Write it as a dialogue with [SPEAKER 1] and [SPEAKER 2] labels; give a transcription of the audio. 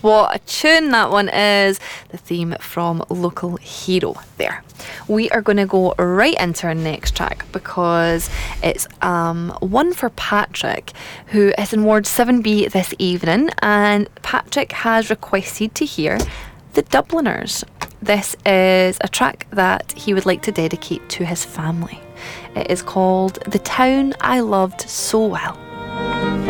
[SPEAKER 1] what a tune that one is. The theme from Local Hero there. We are going to go right into our next track because it's one for Patrick, who is in Ward 7B this evening, and Patrick has requested to hear The Dubliners. This is a track that he would like to dedicate to his family. It is called The Town I Loved So Well.